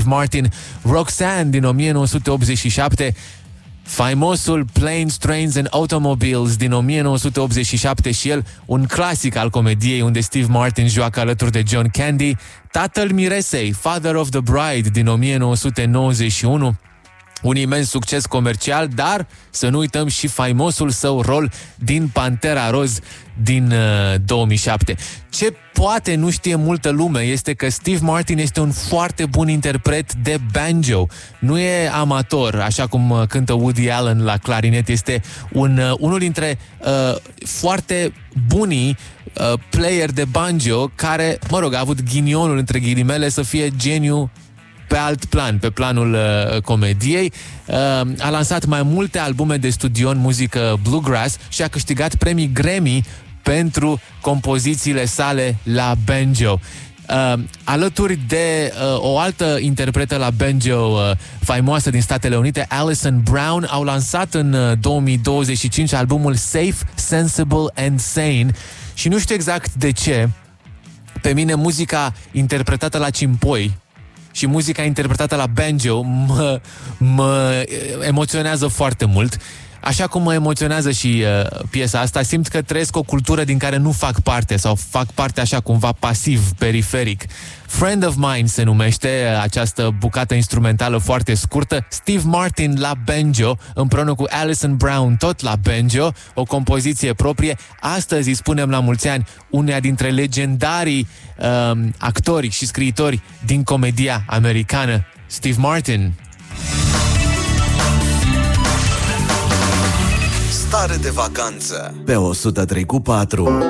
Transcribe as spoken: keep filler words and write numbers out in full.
Martin, Roxanne din o mie nouă sute optzeci și șapte, faimosul Planes, Trains and Automobiles din o mie nouă sute optzeci și șapte și el un clasic al comediei unde Steve Martin joacă alături de John Candy, Tatăl Miresei, Father of the Bride din o mie nouă sute nouăzeci și unu, un imens succes comercial, dar să nu uităm și faimosul său rol din Pantera Roz din uh, două mii șapte. Ce poate nu știe multă lume este că Steve Martin este un foarte bun interpret de banjo. Nu e amator, așa cum uh, cântă Woody Allen la clarinet, este un, uh, unul dintre uh, foarte bunii uh, player de banjo care, mă rog, a avut ghinionul între ghilimele să fie geniu pe alt plan, pe planul uh, comediei. Uh, a lansat mai multe albume de studio în muzică bluegrass și a câștigat premii Grammy pentru compozițiile sale la banjo. Uh, alături de uh, o altă interpretă la banjo uh, faimoasă din Statele Unite, Alison Brown, au lansat în uh, două mii douăzeci și cinci albumul Safe, Sensible and Sane și nu știu exact de ce, pe mine muzica interpretată la cimpoi și muzica interpretată la banjo mă, mă emoționează foarte mult. Așa cum mă emoționează și uh, piesa asta, simt că trăiesc o cultură din care nu fac parte sau fac parte așa cumva pasiv, periferic. Friend of Mine se numește această bucată instrumentală foarte scurtă. Steve Martin la banjo împreună cu Alison Brown tot la banjo, o compoziție proprie. Astăzi îi spunem la mulți ani uneia dintre legendarii uh, actori și scriitori din comedia americană, Steve Martin. Stare de vacanță pe o sută trei cu patru.